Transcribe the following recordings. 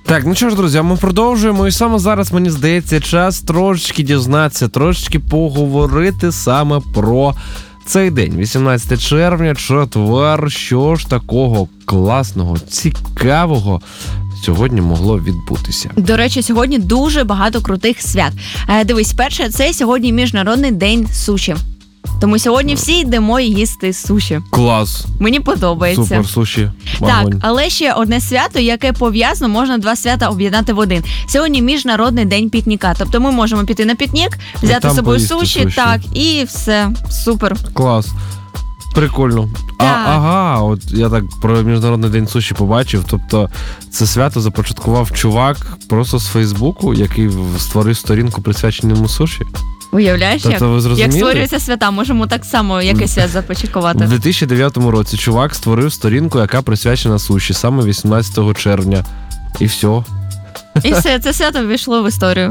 Так, ну що ж, друзі, ми продовжуємо. І саме зараз, мені здається, час трошечки дізнатися, трошечки поговорити саме про цей день. 18 червня, четвер. Що ж такого класного, цікавого сьогодні могло відбутися? До речі, сьогодні дуже багато крутих свят. Дивись, перше, це сьогодні Міжнародний день суші. Тому сьогодні всі йдемо їсти суші. Клас. Мені подобається. Супер, суші. Так, але ще одне свято, яке пов'язано, можна два свята об'єднати в один. Сьогодні Міжнародний день пікніка. Тобто ми можемо піти на пікнік, взяти з собою суші, так, і все. Супер. Клас. Прикольно. Ага, от я так про Міжнародний день суші побачив. Тобто це свято започаткував чувак просто з Фейсбуку, який створив сторінку, присвячену суші. Уявляєш, тобто, як створюються свята, можемо так само якесь свят започаткувати. У 2009 році чувак створив сторінку, яка присвячена суші, саме 18 червня. І все. І все, це свято ввійшло в історію.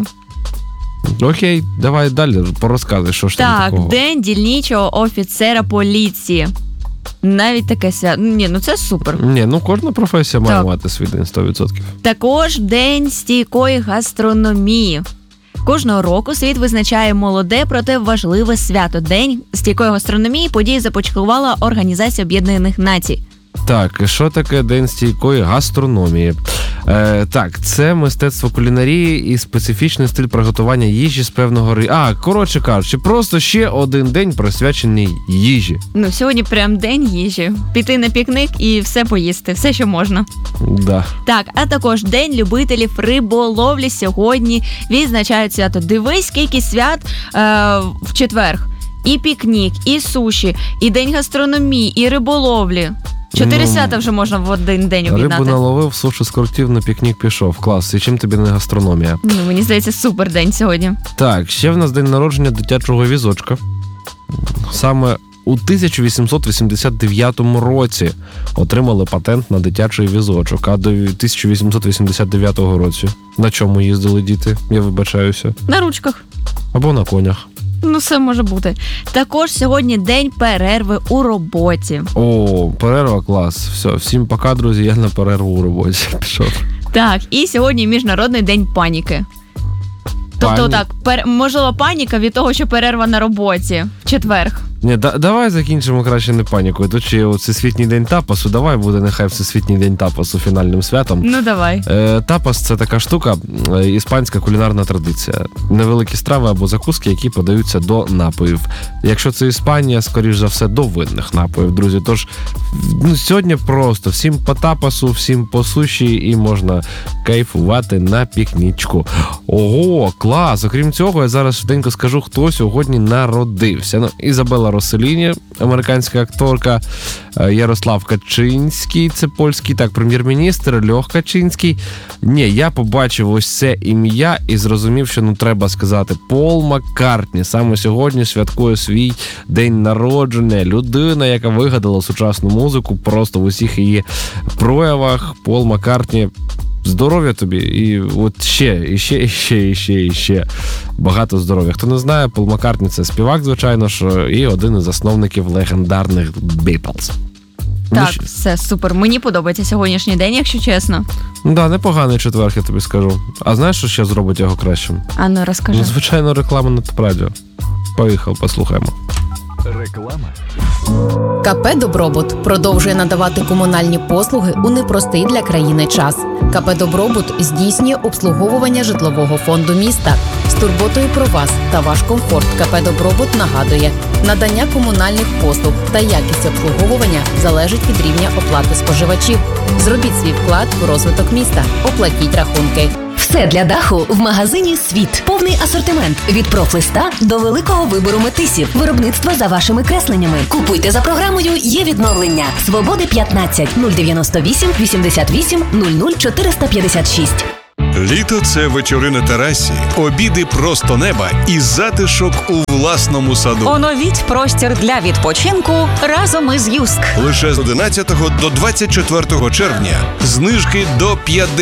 Окей, давай далі порозказуй, що ж там такого. Так, День дільничого офіцера поліції. Навіть таке свято. Ні, ну це супер. Ні, ну кожна професія має мати свій день 100%. Також День стійкої гастрономії. Кожного року світ визначає молоде, проте важливе свято. День стійкої гастрономії події започаткувала Організація Об'єднаних Націй. Так, і що таке День стійкої гастрономії? Так, це мистецтво кулінарії і специфічний стиль приготування їжі з певного коротше кажучи, просто ще один день присвячений їжі. Ну, сьогодні прям день їжі. Піти на пікник і все поїсти, все, що можна. Да. Так, а також День любителів риболовлі сьогодні відзначають свято. Дивись, скільки свят в четвер. І пікнік, і суші, і День гастрономії, і риболовлі. 4 свята вже можна в один день об'єднати. Рибу наловив, суші скрутив, на пікнік пішов. Клас. І чим тобі не гастрономія? Ну, мені здається, супер день сьогодні. Так, ще в нас день народження дитячого візочка. Саме у 1889 році отримали патент на дитячий візочок. А до 1889 році на чому їздили діти? Я вибачаюся. На ручках. Або на конях. Ну, все може бути. Також сьогодні день перерви у роботі. О, перерва, клас. Все, всім пока, друзі, я на перерву у роботі пішов. Так, і сьогодні Міжнародний день паніки. Тобто так, можливо, паніка від того, що перерва на роботі в четвер. Ні, давай закінчимо краще не панікою. Тут ще Всесвітній день тапасу. Давай буде нехай Всесвітній день тапасу фінальним святом. Ну, давай. Тапас – це така штука, іспанська кулінарна традиція. Невеликі страви або закуски, які подаються до напоїв. Якщо це Іспанія, скоріш за все, до винних напоїв, друзі. Тож, сьогодні просто всім по тапасу, всім по суші і можна кайфувати на пікнічку. Ого, клас! Окрім цього, я зараз швиденько скажу, хто сьогодні народився. Ізабелла Росселіні, американська акторка, Ярослав Качинський, це польський, так, прем'єр-міністр, Льох Качинський. Ні, я побачив ось це ім'я і зрозумів, що треба сказати, Пол Маккартні саме сьогодні святкує свій день народження. Людина, яка вигадала сучасну музику просто в усіх її проявах. Пол Маккартні, здоров'я тобі, і от ще багато здоров'я. Хто не знає, Пол Маккартні – це співак, звичайно ж, і один із засновників легендарних Beatles. Так, все, супер. Мені подобається сьогоднішній день, якщо чесно. Да, непоганий четвер, я тобі скажу. А знаєш, що ще зробить його кращим? А ну, розкажи. Звичайно, реклама на ТОП-радіо. Поїхав, послухаємо. Реклама. КП «Добробут» продовжує надавати комунальні послуги у непростий для країни час. КП «Добробут» здійснює обслуговування житлового фонду міста. З турботою про вас та ваш комфорт КП «Добробут» нагадує, надання комунальних послуг та якість обслуговування залежить від рівня оплати споживачів. Зробіть свій вклад в розвиток міста. Оплатіть рахунки. Все для даху в магазині «Світ». Повний асортимент – від профлиста до великого вибору метисів. Виробництво за вашими кресленнями. Купуйте за програмою «Є відновлення». Свободи 15 098 88 00 456. Літо – це вечори на терасі, обіди просто неба і затишок у власному саду. Оновіть простір для відпочинку разом із Юск. Лише з 11 до 24 червня знижки до 50%.